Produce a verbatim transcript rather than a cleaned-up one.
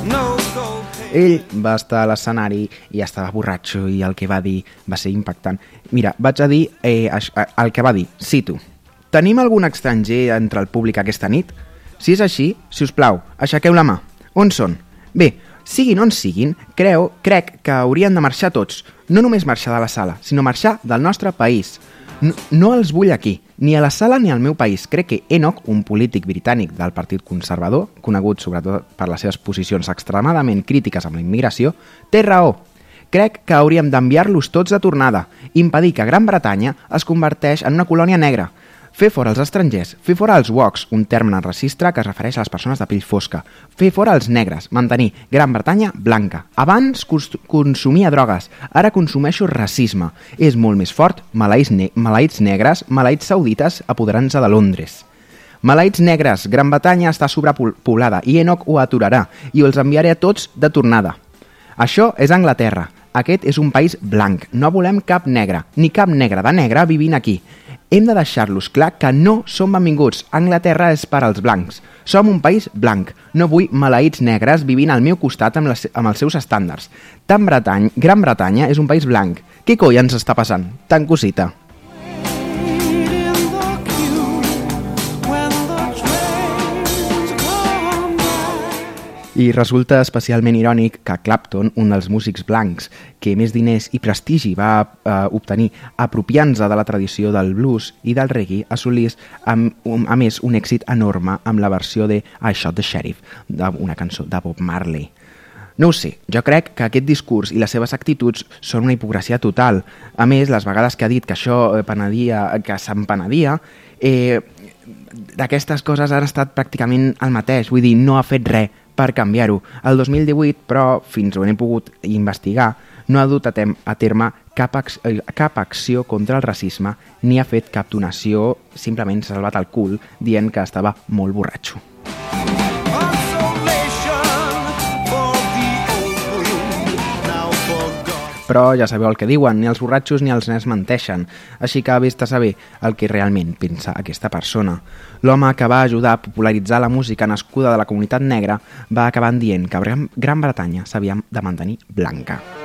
Ell va estar a l'escenari i estava borratxo i el que va dir va ser impactant. Mira, vaig a dir eh, el que va dir, cito: tenim algun estranger entre el públic aquesta nit? Si és així, si us plau, aixequeu la mà. On són? Bé, siguin on siguin, creu, crec que haurien de marxar tots. No només marxar de la sala, sinó marxar del nostre país. No, no els vull aquí, ni a la sala ni al meu país. Crec que Enoch, un polític britànic del Partit Conservador, conegut sobretot per les seves posicions extremadament crítiques amb la immigració, té raó. Crec que hauríem d'enviar-los tots de tornada, impedir que Gran Bretanya es converteix en una colònia negra, fer fora els estrangers, fer fora els woks, un terme racista que es refereix a les persones de pell fosca, fer fora els negres, mantenir Gran Bretanya blanca. Abans consumia drogues, ara consumeixo racisme. És molt més fort, maleïts, ne maleïts negres, maleïts saudites apoderant-se de Londres. Maleïts negres, Gran Bretanya està sobrepoblada i Enoch ho aturarà i els enviaré a tots de tornada. Això és Anglaterra. Aquest és un país blanc. No volem cap negre, ni cap negre de negre vivint aquí. Hem de deixar-los clar que no som benvinguts. Anglaterra és per als blancs. Som un país blanc. No vull maleïts negres vivint al meu costat amb, les, amb els seus estàndards. Tant Bretanya, Gran Bretanya és un país blanc. Què coi ens està passant? Tan cosita. I resulta especialment irònic que Clapton, un dels músics blancs que més diners i prestigi va eh, obtenir apropiant-se de la tradició del blues i del reggae, assolís amb, um, a més un èxit enorme amb la versió de I Shot the Sheriff, una cançó de Bob Marley. No ho sé, jo crec que aquest discurs i les seves actituds són una hipocresia total. A més, les vegades que ha dit que això penedia, que se'n penedia, eh, d'aquestes coses han estat pràcticament el mateix, vull dir, no ha fet res per canviar-ho. El dos mil divuit, però, fins on he pogut investigar, no ha dut a, a terme cap, cap acció contra el racisme ni ha fet cap donació, simplement s'ha salvat el cul dient que estava molt borratxo. Però ja sabeu el que diuen, ni els borratxos ni els nens menteixen, així que vés a saber el que realment pensa aquesta persona. L'home que va ajudar a popularitzar la música nascuda de la comunitat negra va acabar dient que Gran Bretanya s'havia de mantenir blanca.